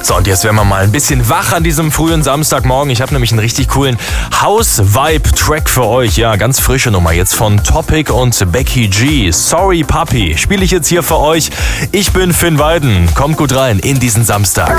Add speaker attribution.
Speaker 1: So, und jetzt werden wir mal ein bisschen wach an diesem frühen Samstagmorgen. Ich habe nämlich einen richtig coolen House-Vibe-Track für euch. Ja, ganz frische Nummer jetzt von Topic und Becky G. Sorry Papi, spiele ich jetzt hier für euch. Ich bin Finn Weiden. Kommt gut rein in diesen Samstag.